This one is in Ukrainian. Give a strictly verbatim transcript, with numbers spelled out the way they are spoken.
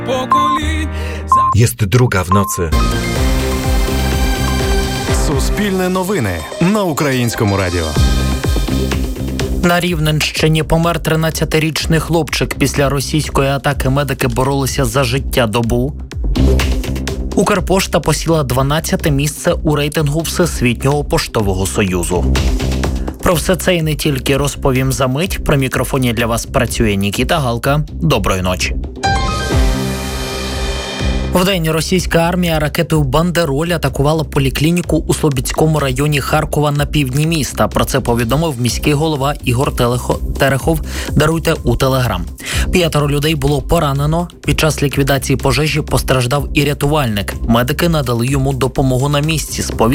Jest druga w nocy. Суспільне новини на Українському радіо. На Рівненщині помер тринадцятирічний хлопчик. Після російської атаки медики боролися за життя добу. Укрпошта посіла дванадцяте місце у рейтингу Всесвітнього поштового союзу. Про все це і не тільки розповім за мить. При мікрофоні для вас працює Нікіта Галка. Доброї ночі. Вдень російська армія ракетою «Бандероль» атакувала поліклініку у Слобідському районі Харкова на півдні міста. Про це повідомив міський голова Ігор Терехов, даруйте, у Телеграм. П'ятеро людей було поранено. Під час ліквідації пожежі постраждав і рятувальник. Медики надали йому допомогу на місці.